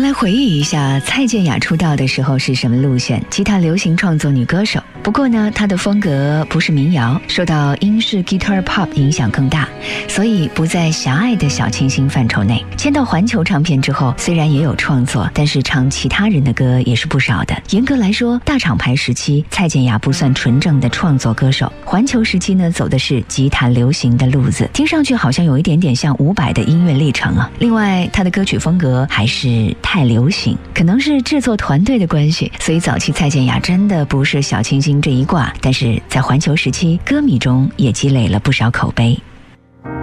来回忆一下蔡健雅出道的时候是什么路线，吉他流行创作女歌手。不过呢，她的风格不是民谣，受到英式 Guitar Pop 影响更大，所以不在狭隘的小清新范畴内。签到环球唱片之后，虽然也有创作，但是唱其他人的歌也是不少的。严格来说，大厂牌时期蔡健雅不算纯正的创作歌手，环球时期呢走的是吉他流行的路子，听上去好像有一点点像伍佰的音乐历程啊。另外，她的歌曲风格还是太流行，可能是制作团队的关系，所以早期蔡健雅真的不是小清新这一挂，但是在环球时期，歌迷中也积累了不少口碑。